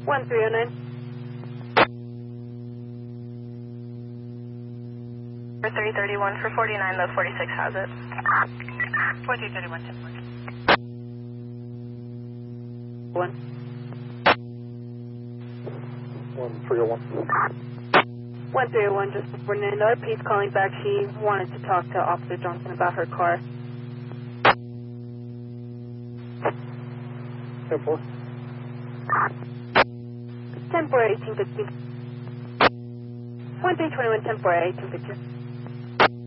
1309. 331 for 49, though 46 has it. 4331, 1. 1301. 1301, just before Fernando. RP's calling back. She wanted to talk to Officer Johnson about her car. 10-4. 10-4, 1850. 1321, 10-4, 1850.